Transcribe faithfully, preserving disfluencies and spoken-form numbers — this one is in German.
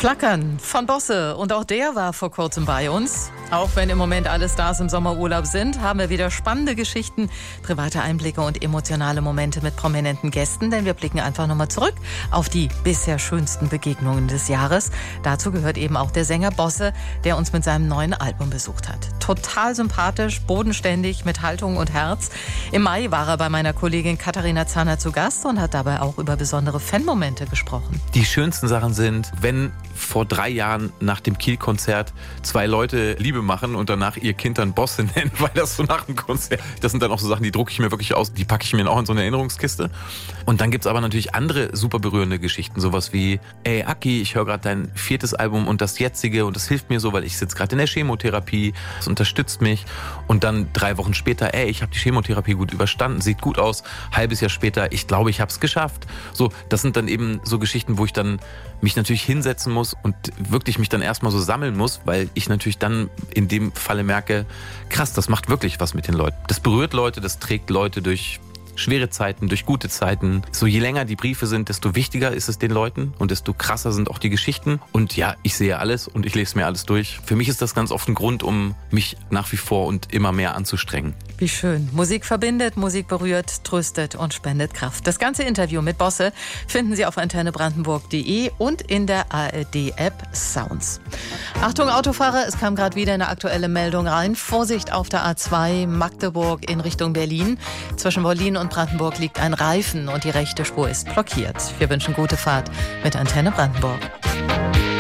Flackern von Bosse. Und auch der war vor kurzem bei uns. Auch wenn im Moment alle Stars im Sommerurlaub sind, haben wir wieder spannende Geschichten, private Einblicke und emotionale Momente mit prominenten Gästen. Denn wir blicken einfach nochmal zurück auf die bisher schönsten Begegnungen des Jahres. Dazu gehört eben auch der Sänger Bosse, der uns mit seinem neuen Album besucht hat. Total sympathisch, bodenständig, mit Haltung und Herz. Im Mai war er bei meiner Kollegin Katharina Zahner zu Gast und hat dabei auch über besondere Fanmomente gesprochen. Die schönsten Sachen sind, wenn vor drei Jahren nach dem Kiel-Konzert zwei Leute Liebe machen und danach ihr Kind dann Bosse nennen, weil das so nach dem Konzert... Das sind dann auch so Sachen, die drucke ich mir wirklich aus, die packe ich mir auch in so eine Erinnerungskiste. Und dann gibt's aber natürlich andere super berührende Geschichten, sowas wie, ey Aki, ich höre gerade dein viertes Album und das jetzige und das hilft mir so, weil ich sitze gerade in der Chemotherapie, das unterstützt mich. Und dann drei Wochen später, ey, ich habe die Chemotherapie gut überstanden, sieht gut aus. Halbes Jahr später, ich glaube, ich habe es geschafft. So, das sind dann eben so Geschichten, wo ich dann mich natürlich hinsetzen muss und wirklich mich dann erstmal so sammeln muss, weil ich natürlich dann in dem Falle merke, krass, das macht wirklich was mit den Leuten. Das berührt Leute, das trägt Leute durch schwere Zeiten, durch gute Zeiten. So je länger die Briefe sind, desto wichtiger ist es den Leuten und desto krasser sind auch die Geschichten. Und ja, ich sehe alles und ich lese mir alles durch. Für mich ist das ganz oft ein Grund, um mich nach wie vor und immer mehr anzustrengen. Wie schön. Musik verbindet, Musik berührt, tröstet und spendet Kraft. Das ganze Interview mit Bosse finden Sie auf antenne brandenburg punkt de und in der A R D-App Sounds. Achtung Autofahrer, es kam gerade wieder eine aktuelle Meldung rein. Vorsicht auf der A zwei Magdeburg in Richtung Berlin. Zwischen Wollin und Brandenburg liegt ein Reifen und die rechte Spur ist blockiert. Wir wünschen gute Fahrt mit Antenne Brandenburg.